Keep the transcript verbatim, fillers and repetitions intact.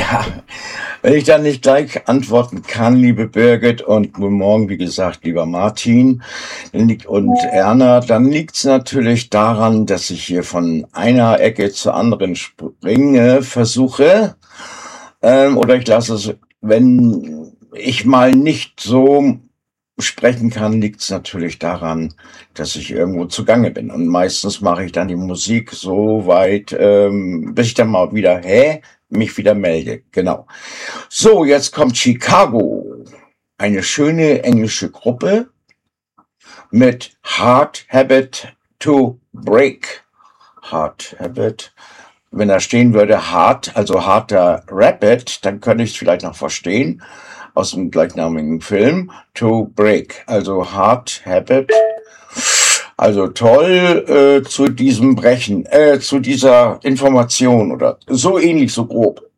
Ja, wenn ich dann nicht gleich antworten kann, liebe Birgit, und guten Morgen, wie gesagt, lieber Martin und Erna, dann liegt es natürlich daran, dass ich hier von einer Ecke zur anderen springe, versuche, ähm, oder ich lasse es, wenn ich mal nicht so sprechen kann, liegt es natürlich daran, dass ich irgendwo zugange bin. Und meistens mache ich dann die Musik so weit, ähm, bis ich dann mal wieder, hä, mich wieder melde. Genau. So, jetzt kommt Chicago. Eine schöne englische Gruppe mit Hard Habit to Break. Hard Habit. Wenn da stehen würde hart, also harter Rabbit, dann könnte ich es vielleicht noch verstehen. Aus dem gleichnamigen Film. To Break. Also Hard Habit. Also toll äh, zu diesem Brechen, äh, zu dieser Information oder so ähnlich, so grob.